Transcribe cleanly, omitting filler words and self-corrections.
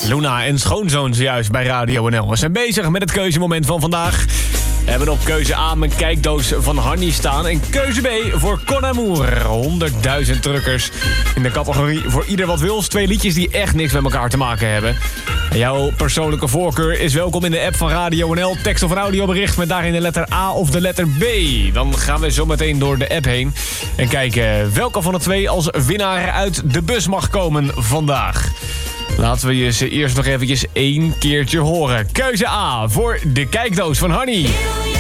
Luna en schoonzoon zojuist bij Radio NL. We zijn bezig met het keuzemoment van vandaag. We hebben op keuze A mijn kijkdoos van Hanny staan. En keuze B voor Con Amour. 100.000 drukkers in de categorie voor ieder wat wils. 2 liedjes die echt niks met elkaar te maken hebben. En jouw persoonlijke voorkeur is welkom in de app van Radio NL. Tekst of een audiobericht met daarin de letter A of de letter B. Dan gaan we zo meteen door de app heen. En kijken welke van de 2 als winnaar uit de bus mag komen vandaag. Laten we je ze eerst nog eventjes 1 keertje horen. Keuze A voor de kijkdoos van Hanny.